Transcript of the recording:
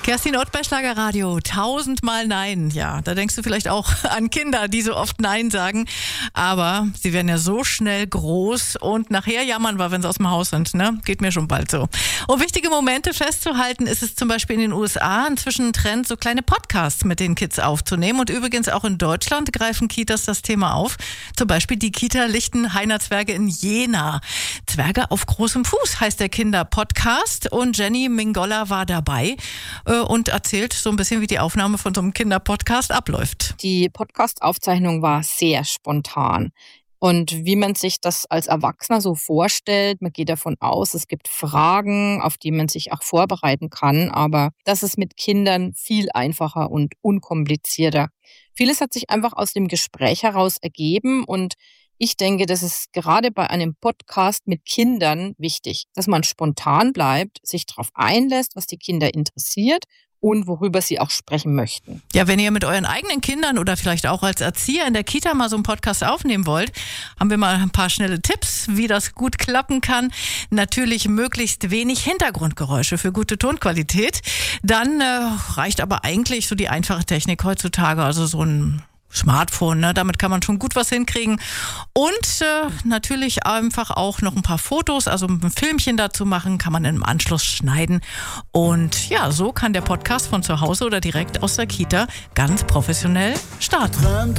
Kerstin Ott bei Schlagerradio. 1000-mal Nein. Ja, da denkst du vielleicht auch an Kinder, die so oft Nein sagen. Aber sie werden ja so schnell groß und nachher jammern wir, wenn sie aus dem Haus sind. Ne? Geht mir schon bald so. Um wichtige Momente festzuhalten, ist es zum Beispiel in den USA inzwischen ein Trend, so kleine Podcasts mit den Kids aufzunehmen. Und übrigens auch in Deutschland greifen Kitas das Thema auf. Zum Beispiel die Kita Lichtenhainer Zwerge in Jena. Zwerge auf großem Fuß heißt der Kinderpodcast. Und Jenny Mingolla war dabei und erzählt so ein bisschen, wie die Aufnahme von so einem Kinderpodcast abläuft. Die Podcast-Aufzeichnung war sehr spontan. Und wie man sich das als Erwachsener so vorstellt, man geht davon aus, es gibt Fragen, auf die man sich auch vorbereiten kann, aber das ist mit Kindern viel einfacher und unkomplizierter. Vieles hat sich einfach aus dem Gespräch heraus ergeben und ich denke, das ist gerade bei einem Podcast mit Kindern wichtig, dass man spontan bleibt, sich darauf einlässt, was die Kinder interessiert und worüber sie auch sprechen möchten. Ja, wenn ihr mit euren eigenen Kindern oder vielleicht auch als Erzieher in der Kita mal so einen Podcast aufnehmen wollt, haben wir mal ein paar schnelle Tipps, wie das gut klappen kann. Natürlich möglichst wenig Hintergrundgeräusche für gute Tonqualität. Dann reicht aber eigentlich so die einfache Technik heutzutage, also so ein Smartphone, ne? Damit kann man schon gut was hinkriegen. Und natürlich einfach auch noch ein paar Fotos, also ein Filmchen dazu machen, kann man im Anschluss schneiden. Und ja, so kann der Podcast von zu Hause oder direkt aus der Kita ganz professionell starten.